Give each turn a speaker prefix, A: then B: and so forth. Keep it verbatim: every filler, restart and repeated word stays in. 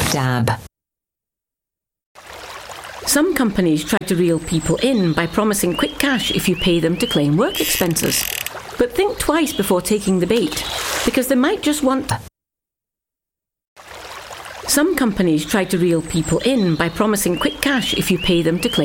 A: Dab. Some companies try to reel people in by promising quick cash if you pay them to claim work expenses. But think twice before taking the bait, because they might just want... Some companies try to reel people in by promising quick cash if you pay them to claim